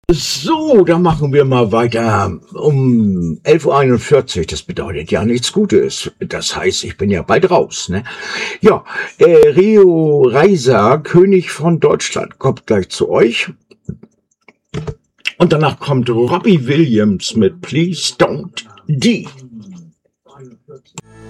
So, dann machen wir mal weiter um 11:41 Uhr. Das bedeutet ja nichts Gutes. Das heißt, ich bin ja bald raus, ne? Ja, Rio Reiser, König von Deutschland, kommt gleich zu euch. Und danach kommt Robbie Williams mit Please Don't D.